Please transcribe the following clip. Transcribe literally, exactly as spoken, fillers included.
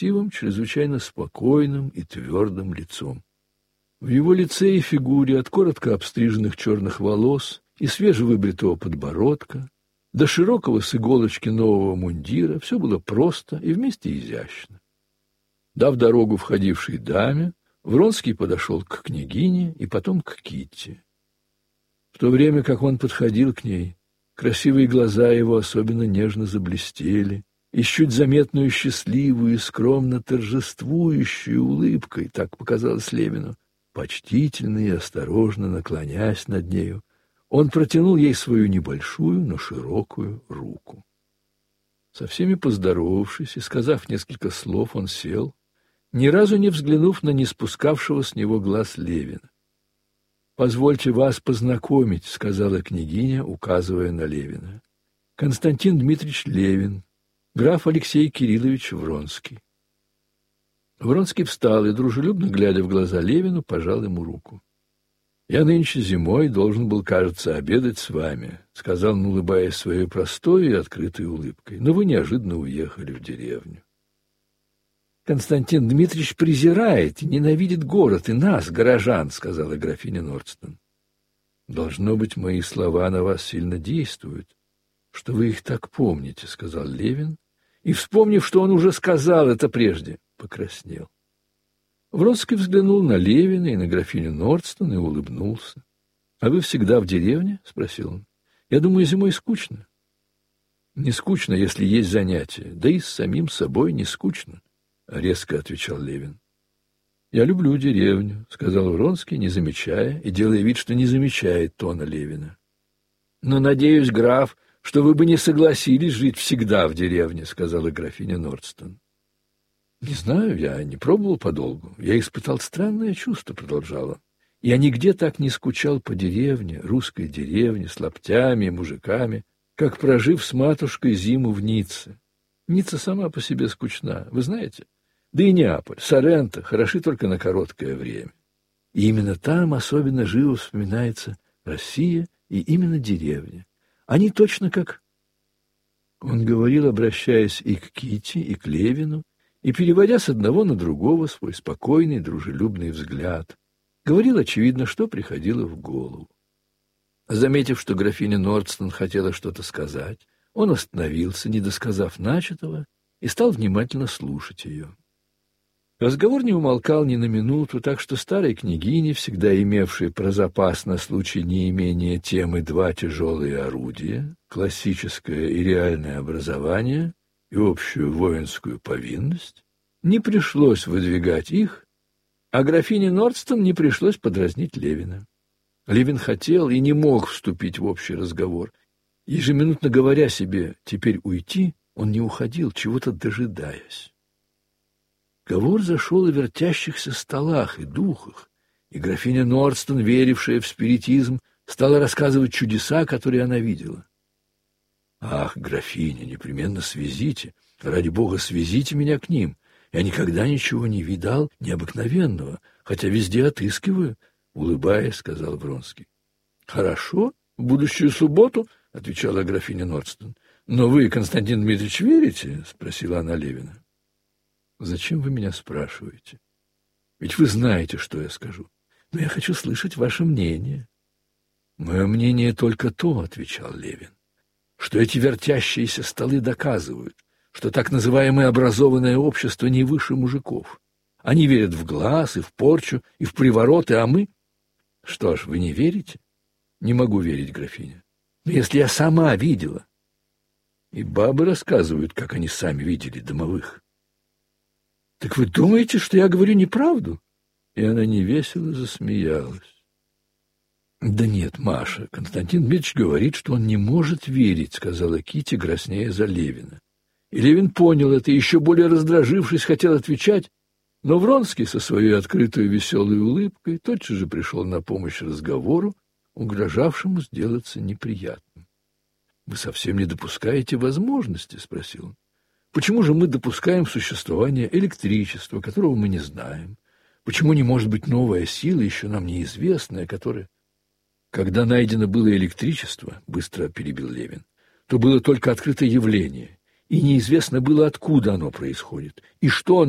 красивым, чрезвычайно спокойным и твердым лицом. В его лице и фигуре от коротко обстриженных черных волос и свежевыбритого подбородка до широкого с иголочки нового мундира все было просто и вместе изящно. Дав дорогу входившей даме, Вронский подошел к княгине и потом к Китти. В то время, как он подходил к ней, красивые глаза его особенно нежно заблестели, и с чуть заметную счастливую и скромно торжествующую улыбкой, так показалось Левину, почтительно и осторожно наклоняясь над нею, он протянул ей свою небольшую, но широкую руку. Со всеми поздоровавшись и сказав несколько слов, он сел, ни разу не взглянув на не спускавшего с него глаз Левина. «Позвольте вас познакомить», — сказала княгиня, указывая на Левина. «Константин Дмитриевич Левин, граф Алексей Кириллович Вронский». Вронский встал и, дружелюбно глядя в глаза Левину, пожал ему руку. «Я нынче зимой должен был, кажется, обедать с вами», — сказал он, улыбаясь своей простой и открытой улыбкой. «Но вы неожиданно уехали в деревню». «Константин Дмитриевич презирает и ненавидит город и нас, горожан», — сказала графиня Нордстон. «Должно быть, мои слова на вас сильно действуют, что вы их так помните», — сказал Левин, и, вспомнив, что он уже сказал это прежде, покраснел. Вронский взглянул на Левина и на графиню Нордстон и улыбнулся. «А вы всегда в деревне?» — спросил он. «Я думаю, зимой скучно». «Не скучно, если есть занятия, да и с самим собой не скучно», — резко отвечал Левин. «Я люблю деревню», — сказал Вронский, не замечая и делая вид, что не замечает тона Левина. «Но, надеюсь, граф, что вы бы не согласились жить всегда в деревне», — сказала графиня Нордстон. «Не знаю, я не пробовал подолгу. Я испытал странное чувство», — продолжала. «Я нигде так не скучал по деревне, русской деревне, с лаптями и мужиками, как прожив с матушкой зиму в Ницце. Ницца сама по себе скучна, вы знаете? Да и Неаполь, Соренто хороши только на короткое время. И именно там особенно живо вспоминается Россия и именно деревня. Они точно как...» Он говорил, обращаясь и к Кити, и к Левину, и переводя с одного на другого свой спокойный, дружелюбный взгляд. Говорил, очевидно, что приходило в голову. Заметив, что графиня Нордстон хотела что-то сказать, он остановился, не досказав начатого, и стал внимательно слушать ее. Разговор не умолкал ни на минуту, так что старой княгине, всегда имевшей про запас на случай неимения темы два тяжелые орудия, классическое и реальное образование и общую воинскую повинность, не пришлось выдвигать их, а графине Нордстон не пришлось подразнить Левина. Левин хотел и не мог вступить в общий разговор. Ежеминутно говоря себе «теперь уйти», он не уходил, чего-то дожидаясь. Разговор зашел о вертящихся столах и духах, и графиня Нордстон, верившая в спиритизм, стала рассказывать чудеса, которые она видела. «Ах, графиня, непременно свезите, ради бога, свезите меня к ним. Я никогда ничего не видал необыкновенного, хотя везде отыскиваю», — улыбаясь, сказал Вронский. «Хорошо, в будущую субботу», — отвечала графиня Нордстон. «Но вы, Константин Дмитриевич, верите?» — спросила она Левина. «Зачем вы меня спрашиваете? Ведь вы знаете, что я скажу. Но я хочу слышать ваше мнение». «Мое мнение только то», — отвечал Левин, «что эти вертящиеся столы доказывают, что так называемое образованное общество не выше мужиков. Они верят в глаз и в порчу, и в привороты, а мы...» «Что ж, вы не верите?» «Не могу верить, графиня. Но если я сама видела...» «И бабы рассказывают, как они сами видели домовых». «Так вы думаете, что я говорю неправду?» И она невесело засмеялась. «Да нет, Маша, Константин Дмитриевич говорит, что он не может верить», — сказала Кити, краснея за Левина. И Левин понял это, и еще более раздражившись, хотел отвечать, но Вронский со своей открытой веселой улыбкой тотчас же пришел на помощь разговору, угрожавшему сделаться неприятным. «Вы совсем не допускаете возможности?» — спросил он. «Почему же мы допускаем существование электричества, которого мы не знаем? Почему не может быть новая сила, еще нам неизвестная, которая...» «Когда найдено было электричество, — быстро перебил Левин, — то было только открытое явление, и неизвестно было, откуда оно происходит, и что оно